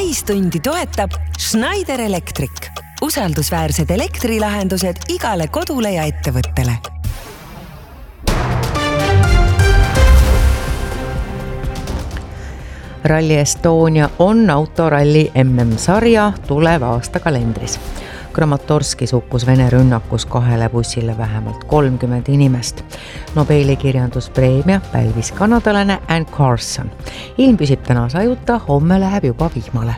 täistundi toetab Schneider Electric. Usaldusväärsed elektrilahendused igale kodule ja ettevõttele. Rally Estonia on autoralli MM-sarja tuleva aasta kalendris. Kramatorskis hukkus Vene rünnakus 2 bussile vähemalt 30 inimest. Nobeli kirjanduspreemia pälvis kanadalane Anne Carson. Ilm püsib täna sajuta, homme läheb juba vihmale.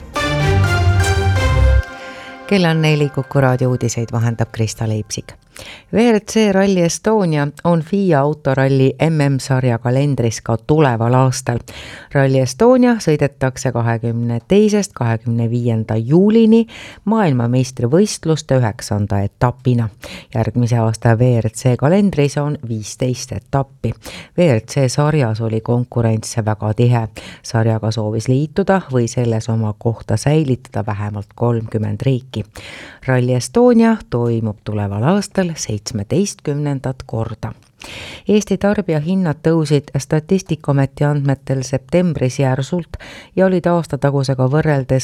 Kell on 4, Kuku raadio uudiseid vahendab Krista Leipsik. WRC Rally Estonia on FIA autoralli MM-sarja kalendris ka tuleval aastal. Rally Estonia sõidetakse 22. 25. juulini maailmameistrivõistluste 9. etapina. Järgmise aasta WRC kalendris on 15 etappi. WRC sarjas oli konkurents väga tihe. Sarjaga soovis liituda või selles oma kohta säilitada vähemalt 30 riiki. Rally Estonia toimub tuleval aastal 17. korda. Eesti tarbijahinnad tõusid Statistikaameti andmetel septembris järsult ja olid aastatagusega võrreldes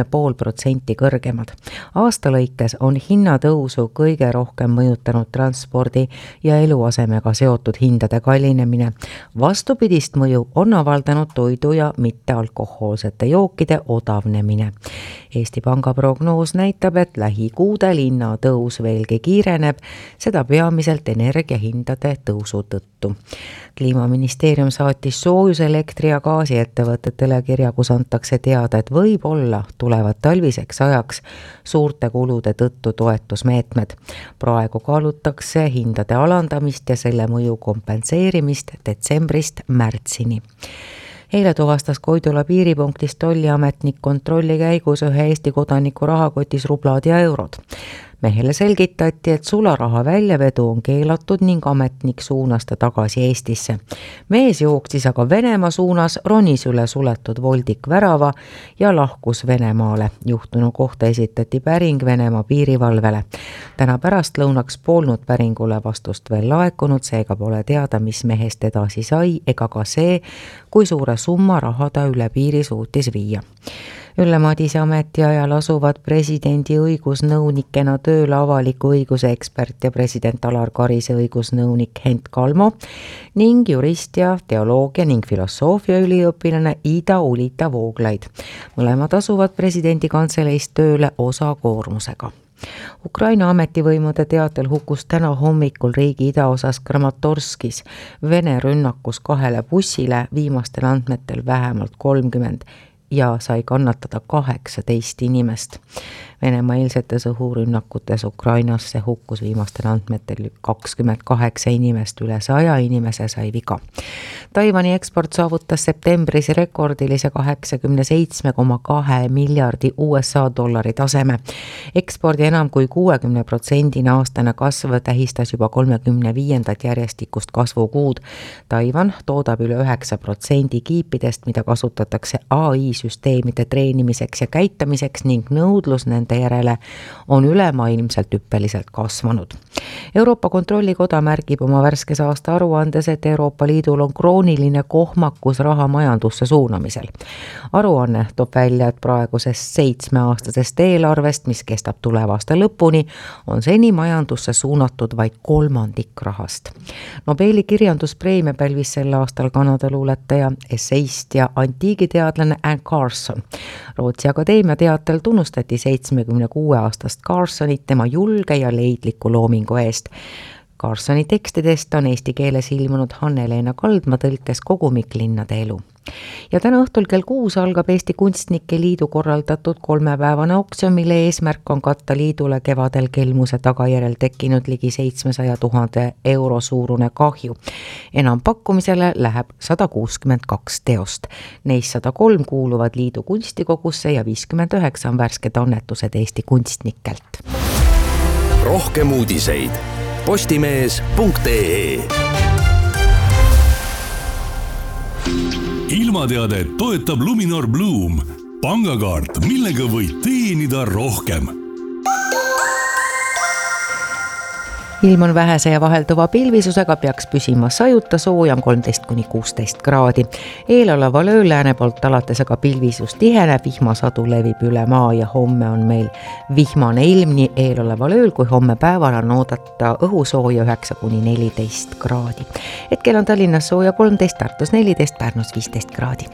3,5% kõrgemad. Aasta lõikes on hinnatõusu kõige rohkem mõjutanud transpordi ja eluasemega seotud hindade kallinemine. Vastupidist mõju on avaldanud toidu ja mittealkohoolsete jookide odavnemine. Eesti Panga prognoos näitab, et lähikuudel hinnatõus veelgi kiireneb, seda peamiselt energiahindade tõusu tõttu. Kliimaministeerium saatis soojus-, elektri- ja gaasiettevõtetele kirja, kus antakse teada, et võib-olla tulevad talviseks ajaks suurte kulude tõttu toetusmeetmed. Praegu kaalutakse hindade alandamist ja selle mõju kompenseerimist detsembrist märtsini. Eile tuvastas Koidula piiripunktist tolliametnik kontrolli käigus ühe Eesti kodaniku rahakotis rublad ja eurod. Mehele selgitati, et sularaha väljavedu on keelatud ning ametnik suunas ta tagasi Eestisse. Mees jooksis aga Venemaa suunas, ronis üle suletud Voldik värava ja lahkus Venemaale. Juhtunu kohta esitati päring Venemaa piirivalvele. Täna pärast lõunaks polnud päringule vastust veel laekunud, seega pole teada, mis mehest edasi sai ega ka see, kui suure summa raha ta üle piiri suutis viia. Ülle Madise ametiajal asuvad presidendi õigusnõunikena tööle avaliku õiguse ekspert ja president Alar Karise õigusnõunik Hent Kalmo ning jurist ja teoloogia ning filosoofia üliõpilane Ida Ulita Vooglaid. Mõlemad asuvad presidendi kantseleist tööle osakoormusega. Ukraina ametivõimude teatel hukkus täna hommikul riigi idaosas Kramatorskis Vene rünnakus 2 bussile, viimastel andmetel vähemalt 30 ja sai kannatada 18 inimest. Venemaa eilsetes õhurünnakutes Ukrainasse hukkus viimastel andmetel 28 inimest, üle 100 inimese sai viga. Taiwani eksport saavutas septembris rekordilise 87,2 miljardi USA dollari taseme. Ekspordi enam kui 60% aastane kasv tähistas juba 35. järjestikust kasvukuud. Taiwan toodab üle 9% kiipidest, mida kasutatakse AI-süsteemide treenimiseks ja käitamiseks ning nõudlus nende järele on ülemaailmselt hüppeliselt kasvanud. Euroopa Kontrollikoda märgib oma värskes aasta aruandes, et Euroopa Liidul on krooniline kohmakus raha majandusse suunamisel. Aruanne toob välja, et praegusest 7-aastasest eelarvest, mis kestab tulevaasta lõpuni, on seni majandusse suunatud vaid 1/3 rahast. Nobeli kirjanduspreemia pälvis sel aastal Kanada luuletaja, esseist ja antiigiteadlane Anne Carson. Rootsi Akadeemia teatel tunnustati 76-aastast Carsonit tema julge ja leidliku loomingu eest. Carsoni tekstidest on eesti keeles ilmunud Hanne-Leena Kaldma tõlkes kogumik Linnade elu. Ja täna õhtul kell 6 algab Eesti Kunstnike Liidu korraldatud 3-päevane auktsioon, mille eesmärk on katta liidule kevadel kelmuse tagajärjel tekkinud ligi 700 000 euro suurune kahju. Enampakkumisele läheb 162 teost. Neist 103 kuuluvad liidu kunstikogusse ja 59 on värsked annetused Eesti kunstnikelt. Rohkem uudiseid postimees.ee. Ilmateade toetab Luminor Bloom, pangakaart, millega võid teenida rohkem. ilm on vähese ja vahelduva pilvisusega, peaks püsima sajuta, sooja on 13–16 kraadi. Eeloleval ööl lääne poolt alates aga pilvisus tiheneb, vihmasadu levib üle maa ja homme on meil vihmane ilm nii eeloleval ööl kui homme päeval on oodata õhusooja 9–14 kraadi. Hetkel on Tallinnas sooja 13, Tartus 14, Pärnus 15 kraadi.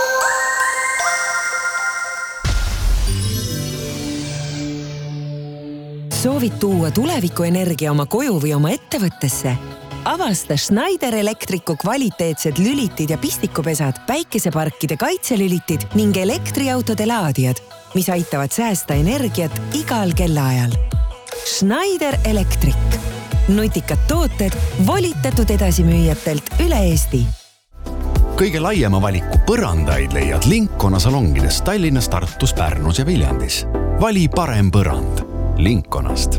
Soovid tuua tulevikuenergia oma koju või oma ettevõttesse? Avasta Schneider Electricu kvaliteetsed lülitid ja pistikupesad, päikeseparkide kaitselülitid ning elektriautode laadijad, mis aitavad säästa energiat igal kellaajal. Schneider Electric. Nutikad tooted volitatud edasimüüjatelt üle Eesti. Kõige laiema valiku põrandaid leiad Linkona salongides Tallinnas, Tartus, Pärnus ja Viljandis. Vali parem põrand Linkonast.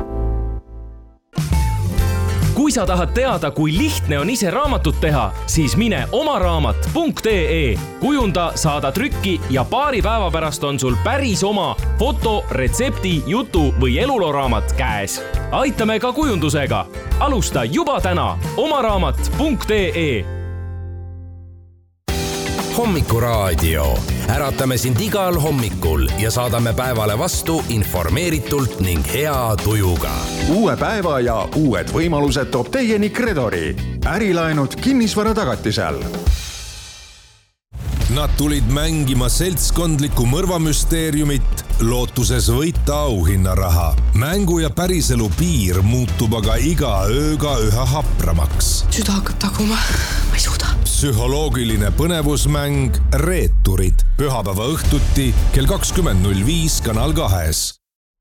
Kui sa tahad teada, kui lihtne on ise raamatut teha, siis mine omaraamat.ee. Kujunda, saada trükki ja paari päeva pärast on sul päris oma foto, retsepti, jutu või eluloraamat käes. Aitame ka kujundusega. Alusta juba täna omaraamat.ee. Hommikuraadio. Äratame sind igal hommikul ja saadame päevale vastu informeeritult ning hea tujuga. Uue päeva ja uued võimalused toob teieni Credori. Ärilaenud kinnisvara tagatisel. Nad tulid mängima seltskondlikku mõrvamüsteeriumit, lootuses võita auhinnaraha. Mängu ja päriselu piir muutub aga iga ööga üha hapramaks. Süda hakkab taguma, ma ei suuda. Psühholoogiline põnevusmäng Reeturid. Pühapäeva õhtuti kell 20.05 Kanal 2.